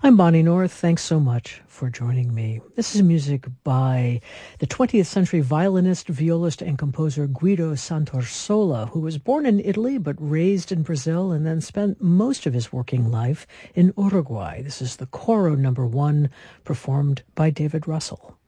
I'm Bonnie North. Thanks so much for joining me. This is music by the 20th century violinist, violist, and composer Guido Santorsola, who was born in Italy but raised in Brazil and then spent most of his working life in Uruguay. This is the Coro No. 1, performed by David Russell.